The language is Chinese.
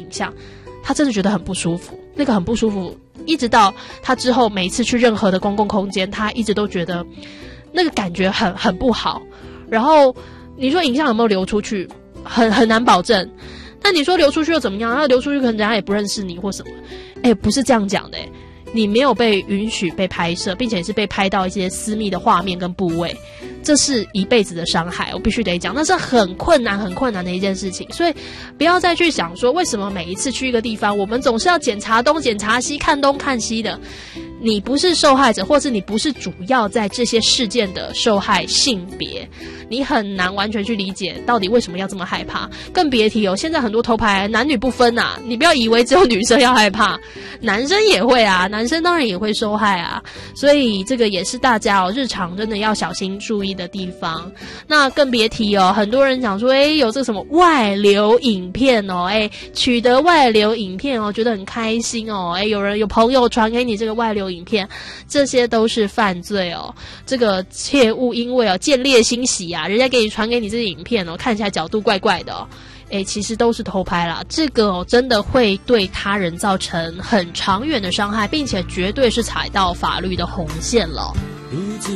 像，他真的觉得很不舒服，那个很不舒服，一直到他之后每一次去任何的公共空间，他一直都觉得那个感觉很不好。然后你说影像有没有流出去，很难保证。但你说流出去又怎么样？那流出去可能人家也不认识你或什么。不是这样讲的。你没有被允许被拍摄，并且是被拍到一些私密的画面跟部位，这是一辈子的伤害，我必须得讲，那是很困难的一件事情。所以不要再去想说为什么每一次去一个地方，我们总是要检查东检查西，看东看西的。你不是受害者，或是你不是主要在这些事件的受害性别，你很难完全去理解到底为什么要这么害怕。更别提现在很多偷拍男女不分啊，你不要以为只有女生要害怕，男生也会啊，男生当然也会受害啊。所以这个也是大家日常真的要小心注意的地方。那更别提很多人讲说有这个什么外流影片取得外流影片觉得很开心有朋友传给你这个外流影片，这些都是犯罪这个切勿因为见猎心喜啊，人家给你传给你这个影片看起来角度怪怪的其实都是偷拍啦。这个真的会对他人造成很长远的伤害，并且绝对是踩到法律的红线了。